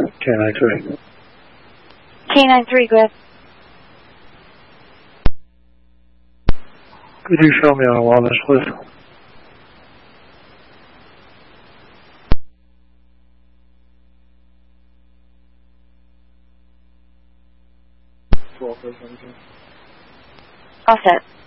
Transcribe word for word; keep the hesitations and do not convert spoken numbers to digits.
K nine three. K nine three, Griff. Could you show me on a wellness, please? All set.